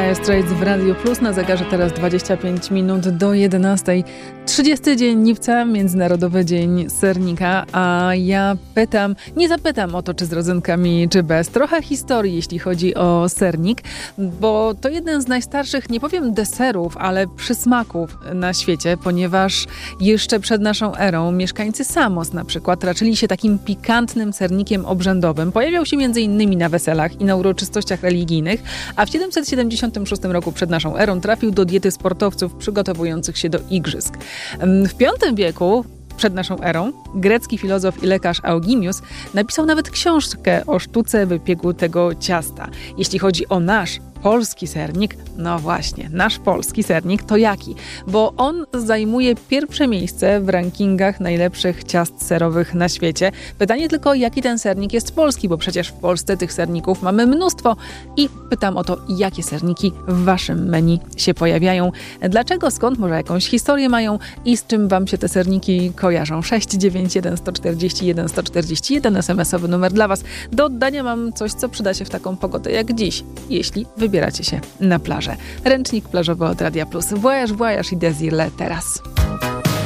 Dire Straits w Radio Plus. Na zegarze teraz 25 minut do 11. 30 dzień lipca, Międzynarodowy Dzień Sernika, a ja nie zapytam o to, czy z rodzynkami, czy bez. Trochę historii, jeśli chodzi o sernik, bo to jeden z najstarszych, nie powiem deserów, ale przysmaków na świecie, ponieważ jeszcze przed naszą erą mieszkańcy Samos na przykład raczyli się takim pikantnym sernikiem obrzędowym. Pojawiał się m.in. na weselach i na uroczystościach religijnych, a w 776 roku przed naszą erą trafił do diety sportowców przygotowujących się do igrzysk. W V wieku przed naszą erą grecki filozof i lekarz Eugeniusz napisał nawet książkę o sztuce wypiegu tego ciasta. Jeśli chodzi o nasz polski sernik, no właśnie, nasz polski sernik to jaki? Bo on zajmuje pierwsze miejsce w rankingach najlepszych ciast serowych na świecie. Pytanie tylko, jaki ten sernik jest polski, bo przecież w Polsce tych serników mamy mnóstwo i pytam o to, jakie serniki w waszym menu się pojawiają. Dlaczego, skąd, może jakąś historię mają i z czym wam się te serniki kojarzą? 691 141 141 SMS-owy numer dla was. Do oddania mam coś, co przyda się w taką pogodę jak dziś, jeśli wybieracie się na plażę. Ręcznik plażowy od Radia Plus. Voyage i Desiree teraz.